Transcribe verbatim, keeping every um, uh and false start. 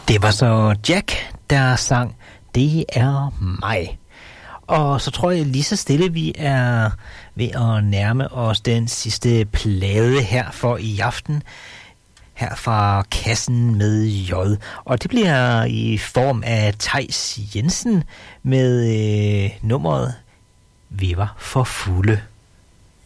Det var så Jack, der sang Det er mig. Og så tror jeg lige så stille, vi er ved at nærme os den sidste plade her for i aften. Her fra Kassen med J. Og det bliver i form af Theis Jensen med øh, nummeret Vi var for fulde.